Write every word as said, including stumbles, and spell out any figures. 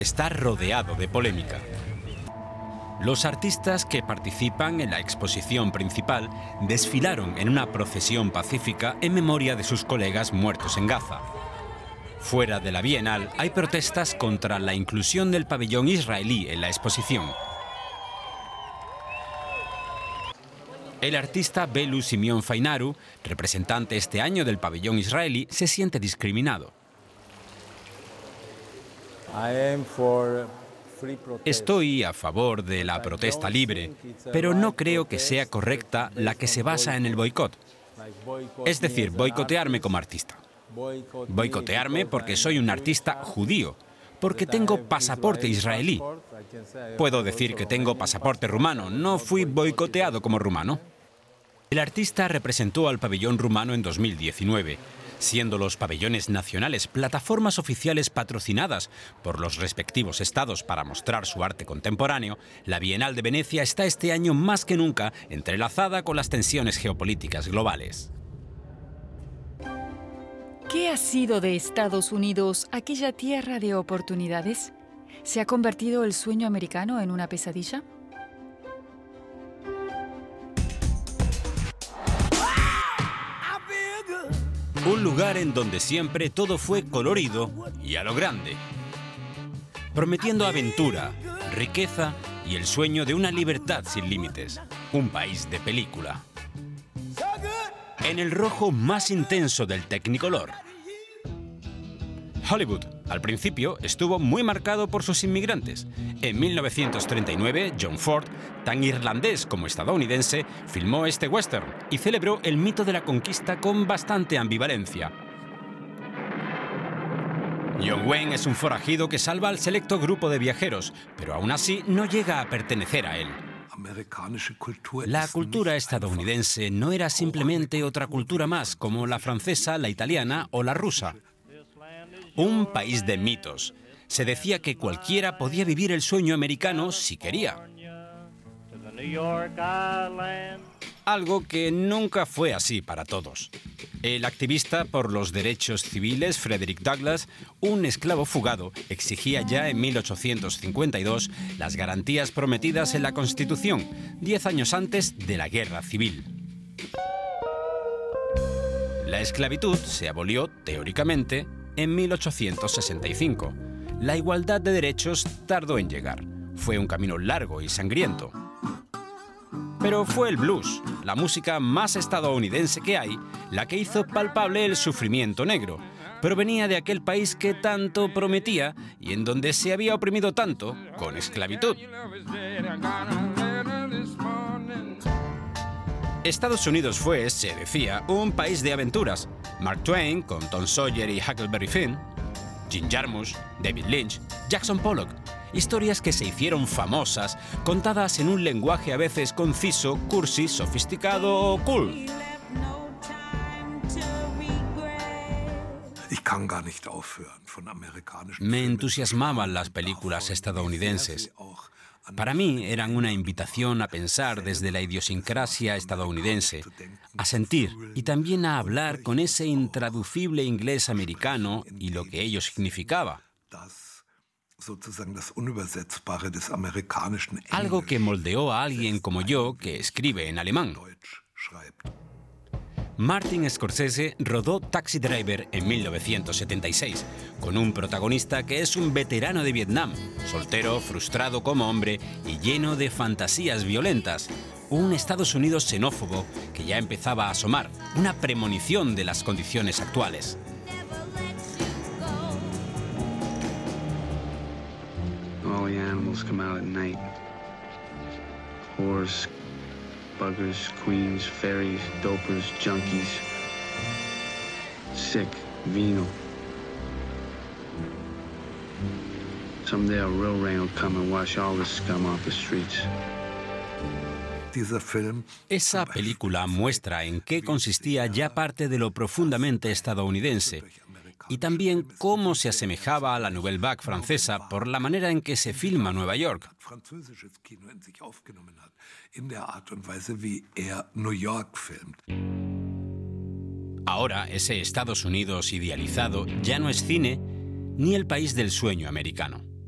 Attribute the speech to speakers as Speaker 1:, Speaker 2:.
Speaker 1: está rodeado de polémica. Los artistas que participan en la exposición principal desfilaron en una procesión pacífica en memoria de sus colegas muertos en Gaza. Fuera de la Bienal hay protestas contra la inclusión del pabellón israelí en la exposición. El artista Belu Simeon Fainaru, representante este año del pabellón israelí, se siente discriminado. Estoy a favor de la protesta libre, pero no creo que sea correcta la que se basa en el boicot. Es decir, boicotearme como artista. Boicotearme porque soy un artista judío, porque tengo pasaporte israelí. Puedo decir que tengo pasaporte rumano, no fui boicoteado como rumano. El artista representó al pabellón rumano en dos mil diecinueve, siendo los pabellones nacionales plataformas oficiales patrocinadas por los respectivos estados para mostrar su arte contemporáneo. La Bienal de Venecia está este año más que nunca entrelazada con las tensiones geopolíticas globales.
Speaker 2: ¿Qué ha sido de Estados Unidos, aquella tierra de oportunidades? ¿Se ha convertido el sueño americano en una pesadilla?
Speaker 1: Un lugar en donde siempre todo fue colorido y a lo grande, prometiendo aventura, riqueza y el sueño de una libertad sin límites. Un país de película. En el rojo más intenso del Technicolor. Hollywood, al principio, estuvo muy marcado por sus inmigrantes. En mil novecientos treinta y nueve, John Ford, tan irlandés como estadounidense, filmó este western y celebró el mito de la conquista con bastante ambivalencia. John Wayne es un forajido que salva al selecto grupo de viajeros, pero aún así no llega a pertenecer a él. La cultura estadounidense no era simplemente otra cultura más, como la francesa, la italiana o la rusa. Un país de mitos. Se decía que cualquiera podía vivir el sueño americano si quería. Algo que nunca fue así para todos. El activista por los derechos civiles Frederick Douglass, un esclavo fugado, exigía ya en mil ochocientos cincuenta y dos las garantías prometidas en la Constitución, diez años antes de la Guerra Civil. La esclavitud se abolió, teóricamente, en mil ochocientos sesenta y cinco. La igualdad de derechos tardó en llegar. Fue un camino largo y sangriento. Pero fue el blues, la música más estadounidense que hay, la que hizo palpable el sufrimiento negro. Provenía de aquel país que tanto prometía y en donde se había oprimido tanto con esclavitud. Estados Unidos fue, se decía, un país de aventuras. Mark Twain con Tom Sawyer y Huckleberry Finn, Jim Jarmusch, David Lynch, Jackson Pollock. Historias que se hicieron famosas, contadas en un lenguaje a veces conciso, cursi, sofisticado o cool. Me entusiasmaban las películas estadounidenses. Para mí eran una invitación a pensar desde la idiosincrasia estadounidense, a sentir y también a hablar con ese intraducible inglés americano y lo que ello significaba. Algo que moldeó a alguien como yo que escribe en alemán. Martin Scorsese rodó Taxi Driver en mil novecientos setenta y seis, con un protagonista que es un veterano de Vietnam, soltero, frustrado como hombre y lleno de fantasías violentas. Un Estados Unidos xenófobo que ya empezaba a asomar, una premonición de las condiciones actuales.
Speaker 3: All the animals come out at night. Whores, buggers, queens, fairies, dopers, junkies. Sick, venal. Someday a real rain will come and wash all this scum off the streets.
Speaker 1: Esa película muestra en qué consistía ya parte de lo profundamente estadounidense y también cómo se asemejaba a la Nouvelle Vague francesa por la manera en que se filma Nueva York. Ahora, ese Estados Unidos idealizado ya no es cine ni el país del sueño americano.